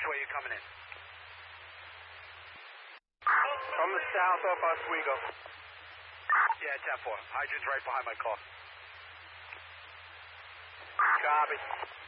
way you coming in? From the south off Oswego. Yeah, 10-4. Hydrant's right behind my car. Copy.